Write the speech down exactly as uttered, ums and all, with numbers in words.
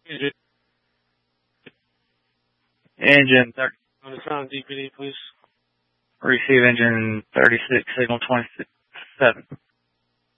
Engine thirty. On the sound D P D, please. Receive engine thirty-six, signal twenty-seven.